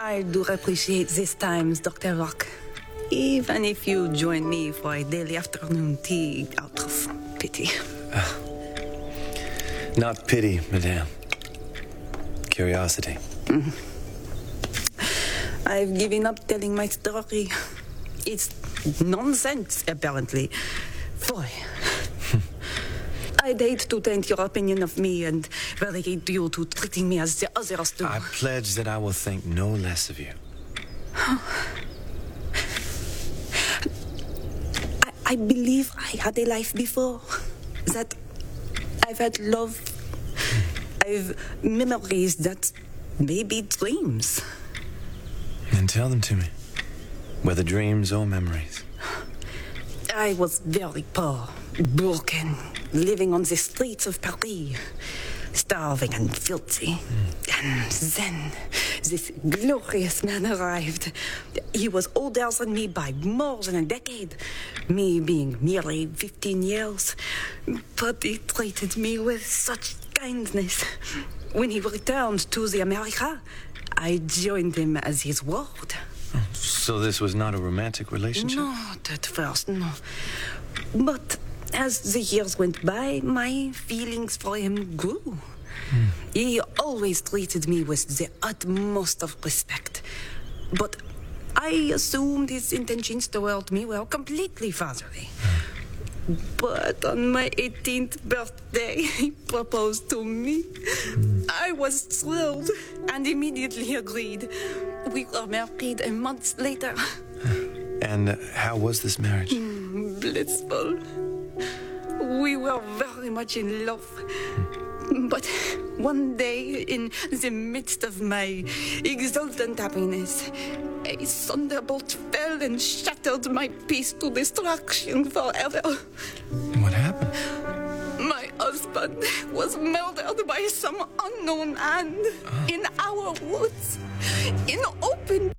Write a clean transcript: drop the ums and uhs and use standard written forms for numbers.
I do appreciate these times, Dr. Rock. Even if you join me for a daily afternoon tea out of pity. Not pity, madame. Curiosity. I've given up telling my story. It's nonsense, apparently. Boy. I'd hate to taint your opinion of me and relegate you to treating me as the others do. I pledge that I will think no less of you. I believe I had a life before. That I've had love. I've memories that may be dreams. Then tell them to me. Whether dreams or memories. I was very poor, broken, living on the streets of Paris, starving and filthy. And then this glorious man arrived. He was older than me by more than a decade, me being merely 15 years. But he treated me with such kindness. When he returned to the America, I joined him as his ward. So this was not a romantic relationship? Not at first, no. But as the years went by, my feelings for him grew. He always treated me with the utmost of respect. But I assumed his intentions toward me were completely fatherly. But on my 18th birthday, he proposed to me. I was thrilled and immediately agreed. We were married a month later. And how was this marriage? Blissful. We were very much in love. But one day, in the midst of my exultant happiness, a thunderbolt fell and shattered my peace to destruction forever. What happened? My husband was murdered by some unknown man in our woods, in open